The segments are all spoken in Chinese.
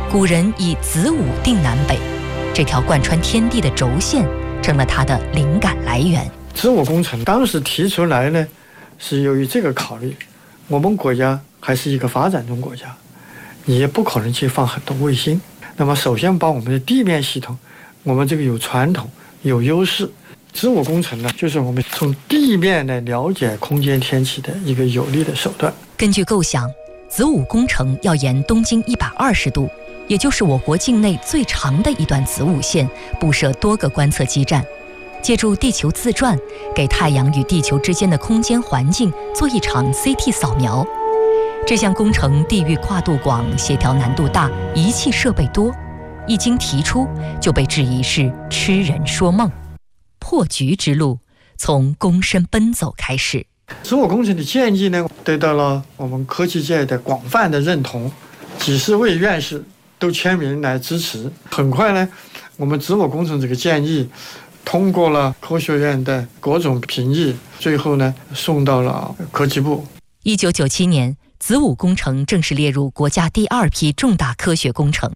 古人以子午定南北，这条贯穿天地的轴线成了他的灵感来源。 子午工程当时提出来呢，是由于这个考虑，我们国家还是一个发展中国家，你也不可能去放很多卫星。那么首先把我们的地面系统，我们这个有传统有优势。子午工程呢，就是我们从地面来了解空间天气的一个有力的手段。 根据构想，子午工程要沿东经120度，也就是我国境内最长的一段子午线，布设多个观测基站，借助地球自转，给太阳与地球之间的空间环境做一场 CT 扫描。这项工程地域跨度广，协调难度大，仪器设备多，一经提出就被质疑是痴人说梦。破局之路从躬身奔走开始。 子午工程的建议呢，得到了我们科技界的广泛的认同，几十位院士都签名来支持。很快呢，我们子午工程这个建议通过了科学院的各种评议，最后呢送到了科技部。 1997年，子午工程正式列入国家第2批重大科学工程。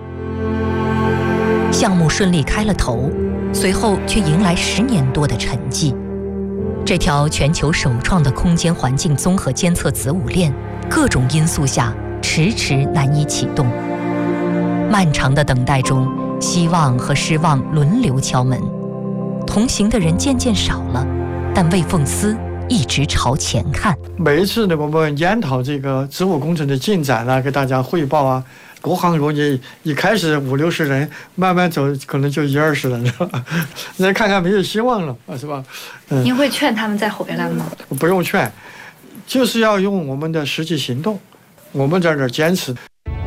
项目顺利开了头，随后却迎来10年多的沉寂。这条全球首创的空间环境综合监测子午链，各种因素下迟迟难以启动。漫长的等待中，希望和失望轮流敲门，同行的人渐渐少了，但魏凤思一直朝前看。 每一次呢，我们研讨这个子午工程的进展啊，给大家汇报啊，各行各业一开始50-60人，慢慢走可能就10-20人了，再看看没有希望了，是吧？ 您会劝他们再回来吗？ 不用劝，就是要用我们的实际行动，我们在这儿坚持。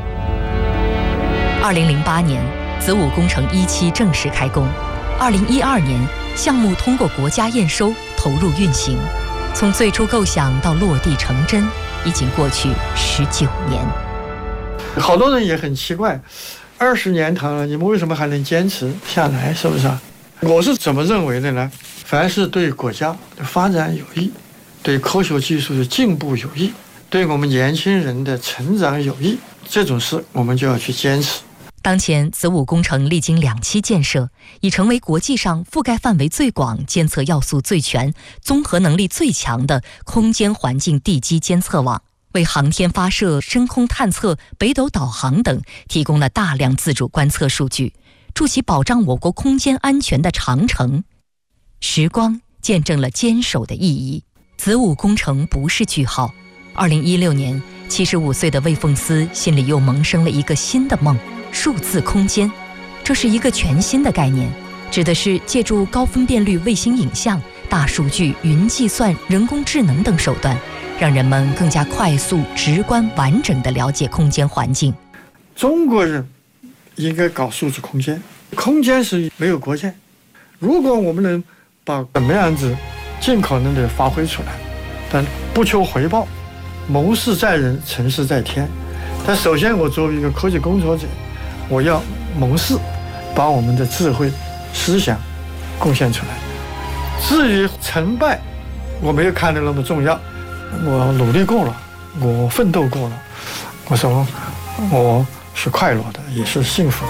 2008年，子午工程1期正式开工，2012年，项目通过国家验收，投入运行。从最初构想到落地成真，已经过去19年。 好多人也很奇怪，20年头了，你们为什么还能坚持下来？是不是啊？我是怎么认为的呢？凡是对国家的发展有益，对科学技术的进步有益，对我们年轻人的成长有益，这种事我们就要去坚持。 当前子午工程历经2期建设，已成为国际上覆盖范围最广、监测要素最全、综合能力最强的空间环境地基监测网，为航天发射、深空探测、北斗导航等提供了大量自主观测数据，筑起保障我国空间安全的长城。时光见证了坚守的意义。子午工程不是句号。2016年，75岁的魏凤思心里又萌生了一个新的梦。数字空间，这是一个全新的概念，指的是借助高分辨率卫星影像、大数据、云计算、人工智能等手段，让人们更加快速、直观、完整地了解空间环境。 中国人应该搞数字空间，空间是没有国界。如果我们能把怎么样子尽可能的发挥出来，但不求回报，谋事在人，成事在天。但首先，我作为一个科技工作者，我要谋事，把我们的智慧、思想贡献出来。至于成败，我没有看得那么重要。我努力过了，我奋斗过了，我说我是快乐的，也是幸福的。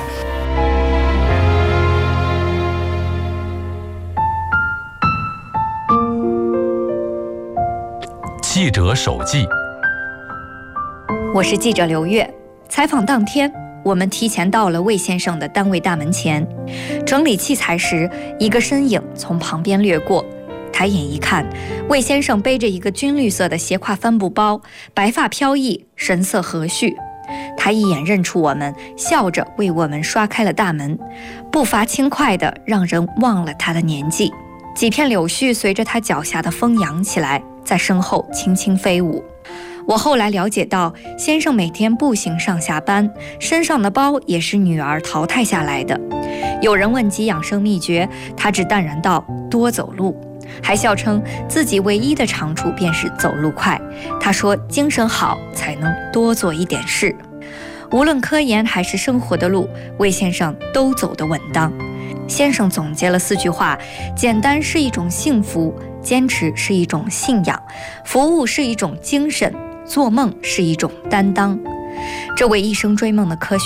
记者手记。 我是记者刘月。采访当天，我们提前到了魏先生的单位大门前，整理器材时，一个身影从旁边掠过。抬眼一看，魏先生背着一个军绿色的斜挎帆布包，白发飘逸，神色和煦。他一眼认出我们，笑着为我们刷开了大门，步伐轻快的让人忘了他的年纪。几片柳絮随着他脚下的风扬起来，在身后轻轻飞舞。我后来了解到，先生每天步行上下班，身上的包也是女儿淘汰下来的。有人问及养生秘诀，他只淡然道：多走路，还笑称自己唯一的长处便是走路快。他说精神好才能多做一点事。无论科研还是生活的路，魏先生都走得稳当。先生总结了4句话：简单是一种幸福，坚持是一种信仰，服务是一种精神，做梦是一种担当。这位一生追梦的科学